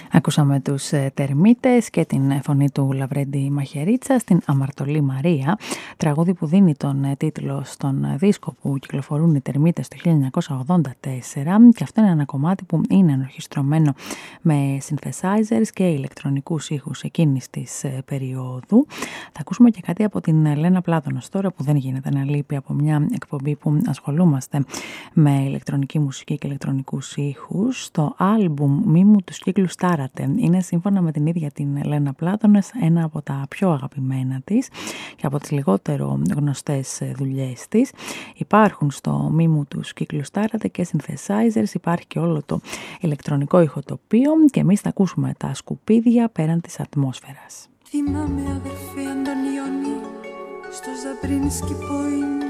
Ακούσαμε τους Τερμίτες και την φωνή του Λαβρέντη Μαχαιρίτσα στην Αμαρτωλή Μαρία, τραγούδι που δίνει τον τίτλο στον δίσκο που κυκλοφορούν οι Τερμίτες το 1984, και αυτό είναι ένα κομμάτι που είναι ενορχιστρωμένο με synthesizers και ηλεκτρονικούς ήχους εκείνης της περίοδου. Θα ακούσουμε και κάτι από την Λένα Πλάτωνος τώρα, που δεν γίνεται να λείπει από μια εκπομπή που ασχολούμαστε με ηλεκτρονική μουσική και ηλεκτρονικούς ήχους. Το άλμπουμ «Μη μου τους κύκλους τάρατε» είναι, σύμφωνα με την ίδια την Λένα Πλάτωνας, ένα από τα πιο αγαπημένα της και από τις λιγότερο γνωστές δουλειές της. Υπάρχουν στο «Μη μου τους κύκλους τάρατε» και synthesizers, υπάρχει και όλο το ηλεκτρονικό ηχοτοπίο, και εμείς θα ακούσουμε τα σκουπίδια πέραν της ατμόσφαιρας. Θυμάμαι, αδερφέ Αντωνιώνη, στο Ζαμπρίνσκι Point